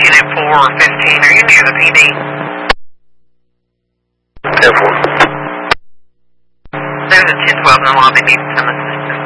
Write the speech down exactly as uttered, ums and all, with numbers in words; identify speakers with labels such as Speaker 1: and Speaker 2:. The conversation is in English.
Speaker 1: looking at four or fifteen. Are you near the P D?
Speaker 2: ten four.
Speaker 1: There's a ten twelve in the lobby. Needs some assistance.